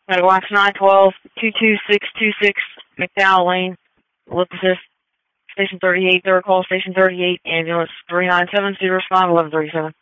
Wax 912-22626 McDowell Lane, Lip Assist, Station 38, third call, Station 38, ambulance 397, respond 1137.